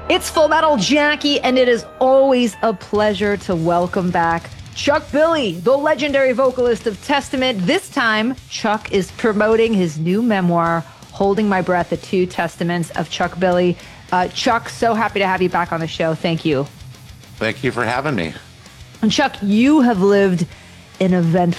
It's Full Metal Jackie, and it is always a pleasure to welcome back Chuck Billy, the legendary vocalist of Testament. This time, Chuck is promoting his new memoir, Holding My Breath, The Two Testaments of Chuck Billy. Chuck, so happy to have you back on the show. Thank you. Thank you for having me. And Chuck, you have lived an eventful